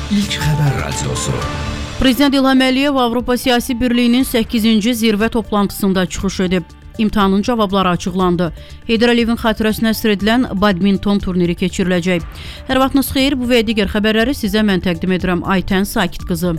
İlk xəbər radiosu. Prezident İlham Əliyev Avropa Siyasi Birliyinin 8-ci zirvə toplantısında çıxış edib. İmtahanın cavabları açıqlandı. Heydər Əliyevin xatirəsinə həsr edilən badminton turniri keçiriləcək. Hər vaxtınız xeyir, bu və digər xəbərləri sizə mən təqdim edirəm. Aytən Sakit qızı.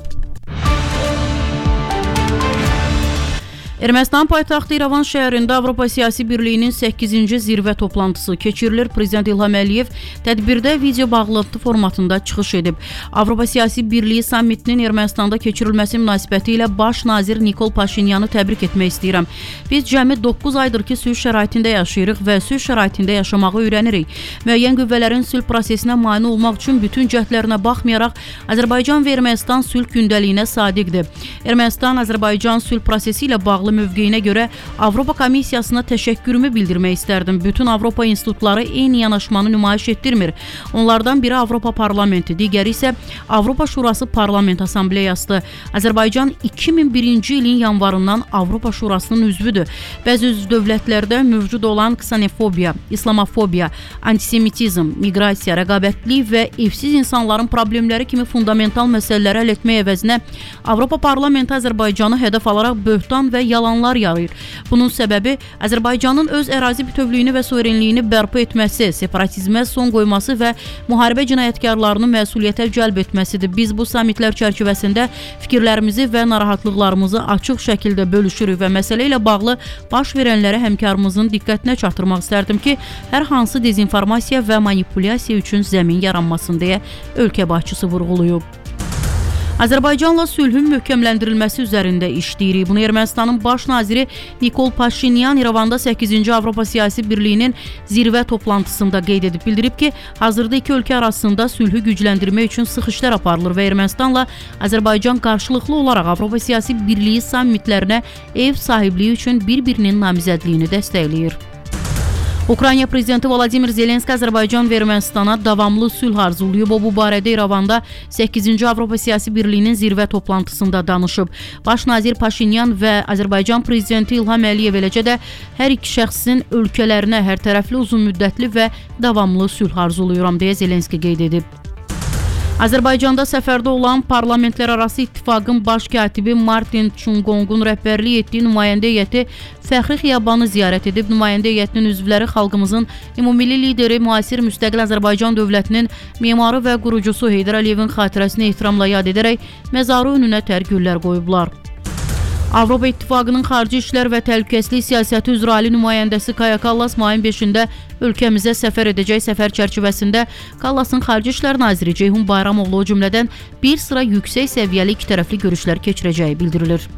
Ermənistan paytaxtı İrəvan şəhərində Avropa Siyasi Birliyinin 8-ci zirvə toplantısı keçirilir. Prezident İlham Əliyev tədbirdə video bağlantı formatında çıxış edib. Avropa Siyasi Birliyi sammitinin Ermənistanda keçirilməsi münasibəti ilə baş nazir Nikol Paşinyanı təbrik etmək istəyirəm. Biz cəmi 9 aydır ki, sülh şəraitində yaşayırıq və sülh şəraitində yaşamağı öyrənirik. Müəyyən qüvvələrin sülh prosesinə mane olmaq üçün bütün cəhdlərinə baxmayaraq, Azərbaycan və Ermənistan sülh gündəliyinə sadiqdir. Ermənistan Azərbaycan sülh prosesi ilə bağlı mövqeyinə görə Avropa Komissiyasına təşəkkürümü bildirmək istərdim. Bütün Avropa institutları eyni yanaşmanı nümayiş etdirmir. Onlardan biri Avropa Parlamenti, digəri isə Avropa Şurası Parlament Assambleyasıdır. Azərbaycan 2001-ci ilin yanvarından Avropa Şurasının üzvüdür. Bəzi üzv dövlətlərdə mövcud olan ksenofobiya, islamofobiya, antisemitizm, miqrasiya, rəqabətlik və evsiz insanların problemləri kimi fundamental məsələləri həll etmək əvəzinə Avropa Parlamenti Azərbaycanı hədəf alaraq böhtan və yalanlar yarayır. Bunun səbəbi Azərbaycanın öz ərazi bütövlüyünü və suverenliyini bərpa etməsi, separatizmə son qoyması və müharibə cinayətkarlarını məsuliyyətə cəlb etməsidir. Biz bu sammitlər çərçivəsində fikirlərimizi və narahatlıqlarımızı açıq şəkildə bölüşürük və məsələ ilə bağlı baş verənlərə həmkarımızın diqqətinə çatdırmaq istərdim ki, hər hansı dezinformasiya və manipulyasiya üçün zəmin yaranmasın deyə ölkə başçısı vurğulayıb. Azərbaycanla sülhün möhkəmləndirilməsi üzərində işləyirik. Bunu Ermənistanın baş naziri Nikol Paşinyan İrəvanda 8-ci Avropa Siyasi Birliyinin zirvə toplantısında qeyd edib. Bildirib ki, hazırda iki ölkə arasında sülhü gücləndirmək üçün sıx işlər aparılır və Ermənistanla Azərbaycan qarşılıqlı olaraq Avropa Siyasi Birliyi sammitlərinə ev sahibliyi üçün bir-birinin namizədliyini dəstəkləyir. Ukrayna prezidenti Vladimir Zelenski Azərbaycan və Ermənistana davamlı sülh arzulayıb. O bu barədə İrəvanda 8-ci Avropa Siyasi Birliyinin zirvə toplantısında danışıb. Baş nazir Paşinyan və Azərbaycan prezidenti İlham Əliyev, eləcə də hər iki şəxsin ölkələrinə hərtərəfli, uzunmüddətli və davamlı sülh arzulayıram deyə Zelenski qeyd edib. Azərbaycanda səfərdə olan Parlamentlərarası İttifaqın baş katibi Martin Çunqonqun rəhbərlik etdiyi nümayəndə heyəti Fəxri Xiyabanı ziyarət edib. Nümayəndə heyətinin üzvləri xalqımızın ümumilli lideri, müasir müstəqil Azərbaycan dövlətinin memarı və qurucusu Heydər Əliyevin xatirəsini ehtiramla yad edərək məzarı önünə tər güllər qoyublar. Avropa İttifaqının Xarici İşlər və Təhlükəsizlik Siyasəti üzrə ali nümayəndəsi Kaya Kallas mayın 5-də ölkəmizə səfər edəcək. Səfər çərçivəsində Kallasın Xarici İşlər naziri Ceyhun Bayramoğlu o cümlədən bir sıra yüksək səviyyəli ikitərəfli görüşlər keçirəcəyi bildirilir.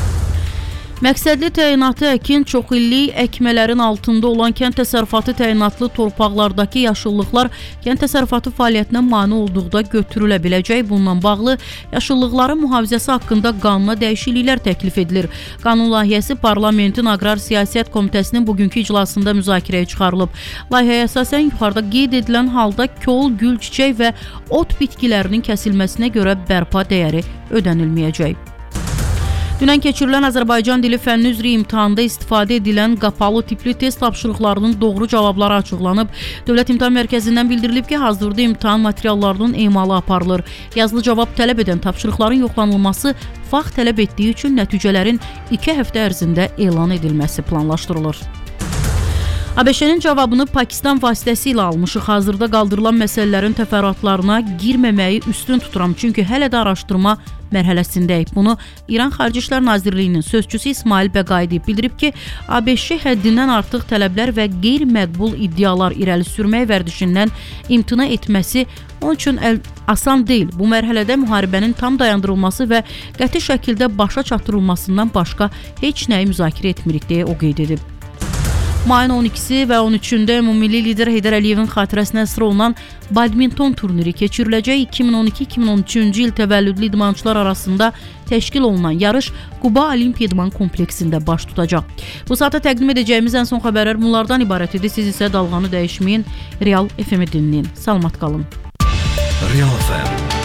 Məqsədli təyinatı əkin çoxillik əkmələrin altında olan kənd təsərrüfatı təyinatlı torpaqlardakı yaşıllıqlar kənd təsərrüfatı fəaliyyətinə mane olduqda götürülə biləcək. Bununla bağlı yaşıllıqların mühafizəsi haqqında qanuna dəyişikliklər təklif edilir. Qanun layihəsi Parlamentin Aqrar Siyasət Komitəsinin bugünkü iclasında müzakirəyə çıxarılıb. Layihəyə əsasən yuxarıda qeyd edilən halda kol, gül, çiçək və ot bitkilərinin kəsilməsinə görə bərpa dəyəri ödənilməyəcək. Dünən keçirilən Azərbaycan dili fənni üzrə imtahanda istifadə edilən qapalı tipli test tapşırıqlarının doğru cavabları açıqlanıb. Dövlət İmtahan Mərkəzindən bildirilib ki, hazırda imtahan materiallarının emalı aparılır. Yazılı cavab tələb edən tapşırıqların yoxlanılması vaxt tələb etdiyi üçün nəticələrin 2 həftə ərzində elan edilməsi planlaşdırılır. ABŞ-nin cavabını Pakistan vasitəsilə almışıq. Hazırda qaldırılan məsələlərin təfərrüatlarına girməməyi üstün tuturam, çünki hələ də araşdırma mərhələsindəyik. Bunu İran Xarici İşlər Nazirliyinin sözçüsü İsmail Bəqaidi bildirib ki, ABŞ həddindən artıq tələblər və qeyri-məqbul iddialar irəli sürmək vərdişindən imtina etməsi onun üçün asan deyil. Bu mərhələdə müharibənin tam dayandırılması və qəti şəkildə başa çatdırılmasından başqa heç nəyi müzakirə etmirik deyə o qeyd edib. Mayın 12-si və 13-də ümumilli lider Heydər Əliyevin xatirəsinə həsr olunan badminton turniri keçiriləcək. 2012-2013-cü il təvəllüdlü idmançılar arasında təşkil olunan yarış Quba Olimpiya İdman kompleksində baş tutacaq. Bu saata təqdim edəcəyimiz ən son xəbərlər bunlardan ibarət idi. Siz isə dalğanı dəyişməyin, Real FM-i dinləyin. Salamat qalın. Real FM